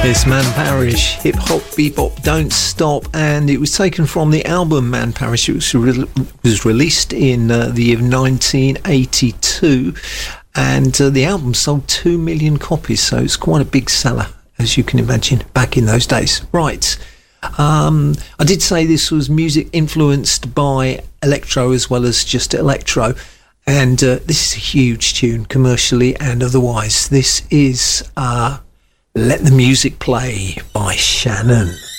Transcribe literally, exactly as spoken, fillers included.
It's Man Parrish, Hip Hop Bebop Don't Stop, and it was taken from the album Man Parrish. It was, re- was released in uh, the year of nineteen eighty-two, and uh, the album sold two million copies, so it's quite a big seller, as you can imagine, back in those days. Right, um, I did say this was music influenced by electro as well as just electro, and uh, this is a huge tune, commercially and otherwise. This is... Uh, Let the Music Play by Shannon.